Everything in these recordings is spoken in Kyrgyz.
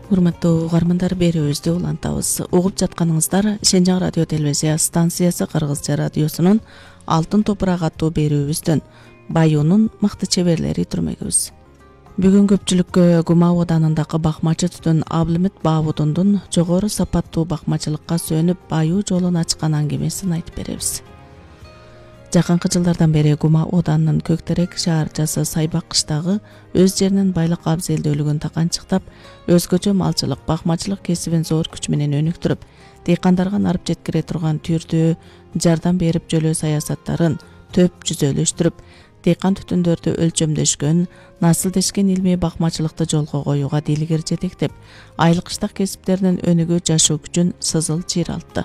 Урматтуу угармандар, берүүбүздү улантабыз. Угуп жатканыңыздар Шенжаң радио телевизия станциясы Кыргызча радиосунун Алтын топурак аттуу берүүбүздөн Баюунун мыкты чеберлери түрмөгүбүз. Бүгүн көпчүлүккө Гума оданындагы бакмачы түтүн Аблимит Баабудундун жогору сапаттуу бакмачылыкка сөнүп баюу жолун ачкан аңгемесин айтып беребиз. Жакынкы жылдардан бери Гума оданынын Көктерек шаарчасы Сайбак кыштагы өз жеринин байлык абзелдүүлүгүн таканчыктап, өзгөчө малчылык, бакмачылык кесибин зор күч менен өнүктүрүп, дыйкандарга нарып жеткире турган түрдүү жардам берип жөлөө саясаттарын төп жүзөлөштүрүп, дыйкан түтүндөрдү өлчөмдөшкөн, насылдешкен илмий бакмачылыкты жолго коюуга дилгер жетектеп, айыл кыштак кесиптеринин өнүгүү жашоо күчүн сызыл чыйралтты.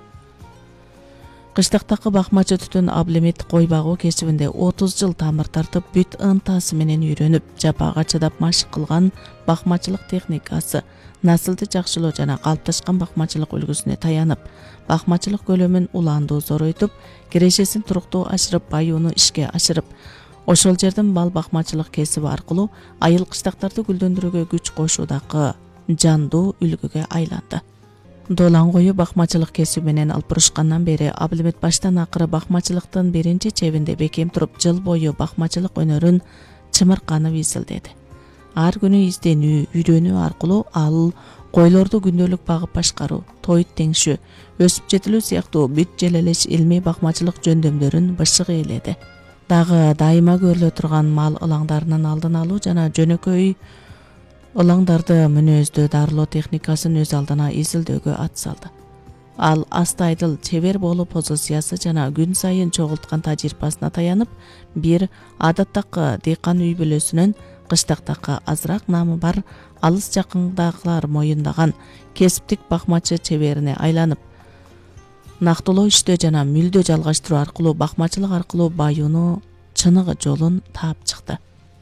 Кыштактагы бакмачы түтүн Аблимит кой багуу кесибинде 30 жыл тамыр тартып, бүт ынтасы менен үйрөнүп, жапага чыдап машык кылган бакмачылык техникасы, насылды жакшылоо жана калыпташкан бакмачылык үлгүсүнө таянып, бакмачылык көлөмүн улаандуу зоройтуп, кирешесин туруктуу ашырып, баюуну ишке ашырып, ошол жердин бал бакмачылык кесиби аркылуу айыл кыштактарды гүлдөндүрүүгө күч кошуудагы жандуу үлгүгө айланды. Долан кою бакмачылык кесиби менен алпурушкандан бери Аблимит баштан акыры бакмачылыктын биринчи чебинде бекем туруп, жыл бою бакмачылык өнөрүн чымырканып изилдеди. Ар күнү изденүү, үйрөнүү аркылуу ал койлорду күндөлүк багып башкаруу, тоyut теңшүү, өсүп жетилүү сыяктуу бүт желелеш илмий бакмачылык жөндөмдөрүн бышык ээледи. Дагы дайыма көрүлө турган мал ылаңдарынын алдын алуу жана жөнөкөй ылаңдарды мүнөздөө дарылоо техникасын өз алдына изилдөөгө ат салды. Ал астайдыл чебер болуу позициясы жана күн сайын чогулткан тажрыйбасына таянып, бир адаттагы дыйкан үй бүлөсүнөн кыштактагы азыраак наамы бар алыс жакындагылар моюндаган кесиптик бакмачы чеберине айланып, нактылоо иштөө жана мүлдө жалгаштыруу аркылуу бакмачылык аркылуу баюуну чыныгы жолун таап чыкты.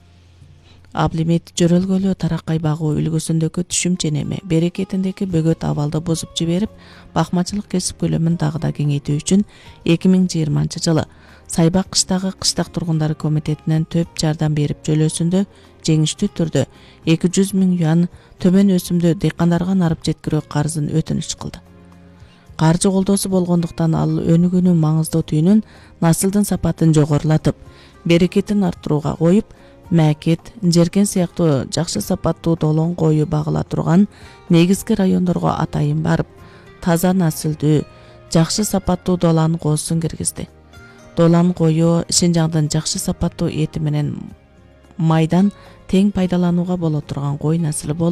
Аблимит жөрөлгөлөө тараккай багуу үлгүсүндөгү түшүмчө неме, берекетиндеги бөгөт абалды бузуп жиберип, бакмачылык кесип көлөмүн дагы да кеңейтүү үчүн 2020 жылы Сайбак кыштагы кыштак тургундары комитетинен төп жардам берип жөлөөсүндө жеңиштүү түрдө 200 000 юан төмөн өсүмдүү дыйкандарга нарып жеткирүү карызын өтүнүч кылды. Каржы колдоосу болгондуктан ал өнүгүүнүн маңыздуу түйүнүн насылдын сапатын жогорулатып, берекетин арттырууга коюп, Мәкет, Жеркен сыяктуу жакшы сапаттуу долон кою багыла турган негизги райондорго атайын барып, таза насылдуу, жакшы сапаттуу долан коосун киргизди. Долан кою Шенжаңдын жакшы сапаттуу эти менен майдан тең пайдаланууга боло турган кой насылы болуп,